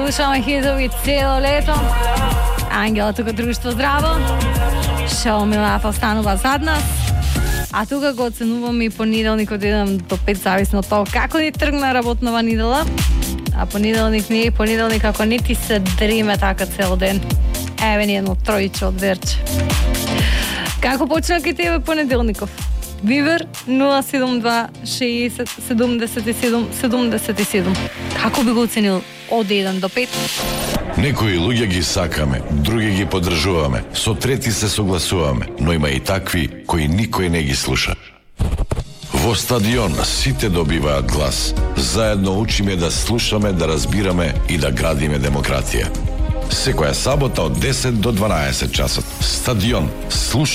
слушаме хитови цело лето. Ангела тука друштво здраво. Шо Милафа останува зад нас. А тука го оценуваме и понеделник од 1 до 5, зависно од тоа како ни тргна работнава недела. А понеделник не е понеделник ако не ти се дреме така цел ден. Еве ни едно тројче од Верче. Како почна кај тебе понеделников? Вивер 072 60 77 77. Како би го оценил од 1 до 5? Некои луѓе ги сакаме, други ги поддржуваме, со трети се согласуваме, но има и такви кои никој не ги слуша. Во стадион сите добиваат глас. Заедно учиме да слушаме, да разбираме и да градиме демократија. Секоја сабота од 10 до 12 часот. Стадион.